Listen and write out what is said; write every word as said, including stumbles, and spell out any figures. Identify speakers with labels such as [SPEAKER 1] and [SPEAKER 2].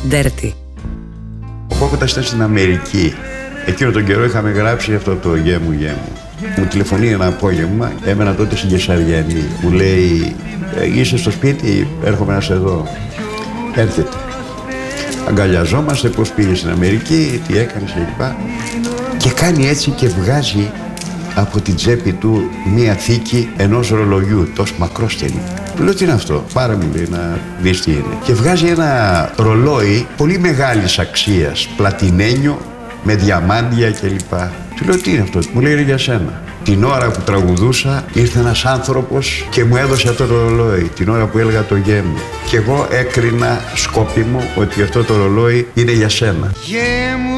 [SPEAKER 1] Dirty.
[SPEAKER 2] Ο Κόκοτας ήταν στην Αμερική. Εκείνο τον καιρό είχαμε γράψει αυτό το «Γε μου, γε μου». Μου τηλεφωνεί ένα απόγευμα, έμενα τότε στην Κεσαριανή. Μου λέει, είσαι στο σπίτι, έρχομαι να σε δω. Έρχεται. Αγκαλιαζόμαστε, πώς πήγε στην Αμερική, τι έκανες κλπ. Και κάνει έτσι και βγάζει από την τσέπη του μία θήκη ενός ρολογιού, τόσο μακρόστενη. Του λέω, τι είναι αυτό, πάρε μου, λέει, να δεις τι είναι. Και βγάζει ένα ρολόι πολύ μεγάλης αξίας, πλατινένιο, με διαμάντια κλπ. Του λέω, τι είναι αυτό, μου λέει, είναι για σένα. Την ώρα που τραγουδούσα ήρθε ένας άνθρωπος και μου έδωσε αυτό το ρολόι, την ώρα που έλεγα το «Γε μου». Και εγώ έκρινα σκόπιμο ότι αυτό το ρολόι είναι για σένα.